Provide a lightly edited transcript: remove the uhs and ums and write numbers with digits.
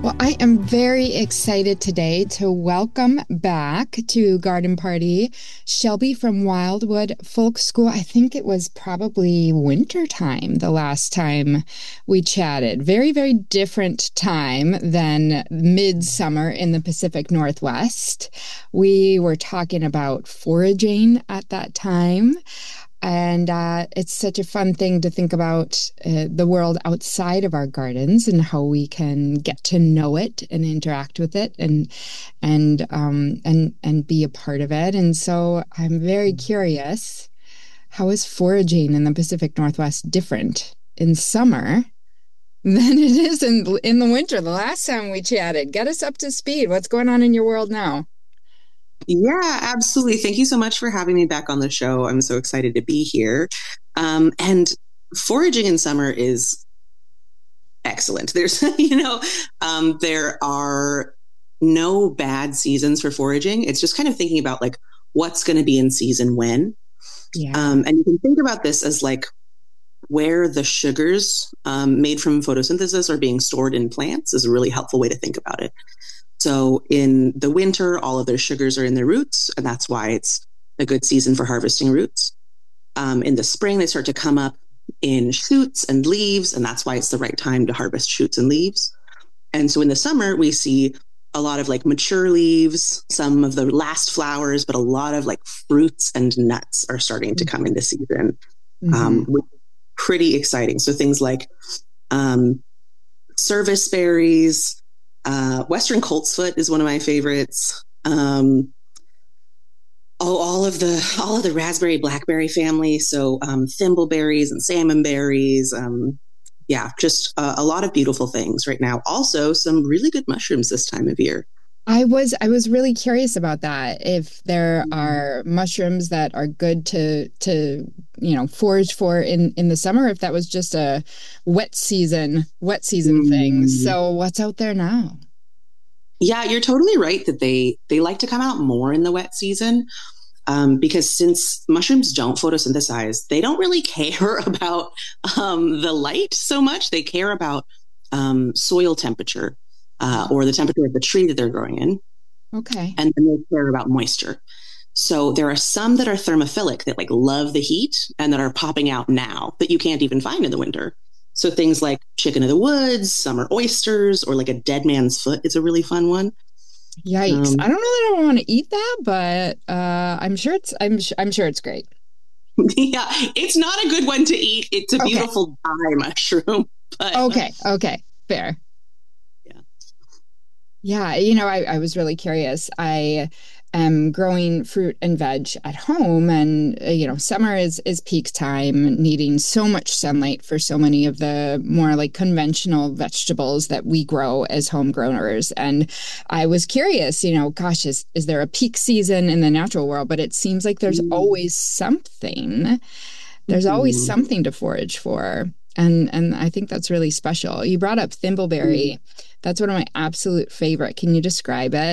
Well, I am very excited today to welcome back to Garden Party Shelby from Wildwood Folk School. I think it was probably winter time the last time we chatted. Very, very different time than midsummer in the Pacific Northwest. We were talking about foraging at that time. And it's such a fun thing to think about the world outside of our gardens and how we can get to know it and interact with it and be a part of it. And so I'm very curious, how is foraging in the Pacific Northwest different in summer than it is in the winter? The last time we chatted, get us up to speed. What's going on in your world now? Yeah, absolutely. Thank you so much for having me back on the show. I'm so excited to be here. And foraging in summer is excellent. There's, there are no bad seasons for foraging. It's just kind of thinking about like what's going to be in season when. Yeah. And you can think about this as like where the sugars made from photosynthesis are being stored in plants is a really helpful way to think about it. So in the winter, all of their sugars are in their roots, and that's why it's a good season for harvesting roots. In the spring, they start to come up in shoots and leaves, and that's why it's the right time to harvest shoots and leaves. And so in the summer, we see a lot of like mature leaves, some of the last flowers, but a lot of like fruits and nuts are starting to come into season, which is pretty exciting. So things like service berries. Western coltsfoot is one of my favorites. All of the raspberry blackberry family. So thimbleberries and salmonberries. Just a lot of beautiful things right now. Also, some really good mushrooms this time of year. I was really curious about that. If there are mushrooms that are good to forage for in the summer, if that was just a wet season thing. So what's out there now? Yeah, you're totally right that they like to come out more in the wet season because since mushrooms don't photosynthesize, they don't really care about the light so much. They care about soil temperature or the temperature of the tree that they're growing in. Okay. And then they care about moisture. So there are some that are thermophilic that like love the heat and that are popping out now that you can't even find in the winter. So things like chicken of the woods, summer oysters, or like a dead man's foot is a really fun one. Yikes! I don't know that I want to eat that, but I'm sure it's great. Yeah, it's not a good one to eat. It's a beautiful dye mushroom. But, okay, fair. Yeah, I was really curious. I am growing fruit and veg at home, and summer is peak time, needing so much sunlight for so many of the more like conventional vegetables that we grow as home growers. And I was curious, gosh, is there a peak season in the natural world? But it seems like there's always something. There's always something to forage for. And I think that's really special. You brought up thimbleberry. That's one of my absolute favorite. Can you describe it?